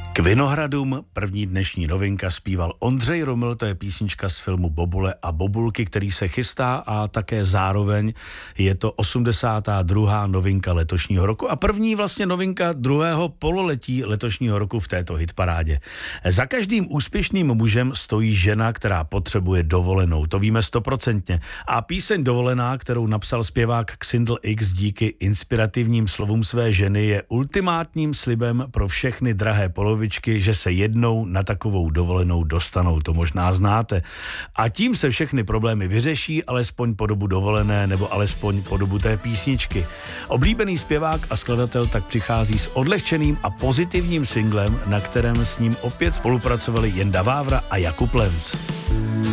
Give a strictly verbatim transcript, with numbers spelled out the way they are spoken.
K Vinohradům první dnešní novinka zpíval Ondřej Ruml, to je písnička z filmu Bobule a Bobulky, který se chystá, a také zároveň je to osmdesátá druhá novinka letošního roku a první vlastně novinka druhého pololetí letošního roku v této hitparádě. Za každým úspěšným mužem stojí žena, která potřebuje dovolenou, to víme stoprocentně. A píseň Dovolená, kterou napsal zpěvák Xindl X díky inspirativním slovům své ženy, je ultimátním slibem pro všechny drahé polovičky, že se jednou na takovou dovolenou dostanou, to možná znáte. A tím se všechny problémy vyřeší, alespoň po dobu dovolené, nebo alespoň po dobu té písničky. Oblíbený zpěvák a skladatel tak přichází s odlehčeným a pozitivním singlem, na kterém s ním opět spolupracovali Jenda Vávra a Jakub Lenz.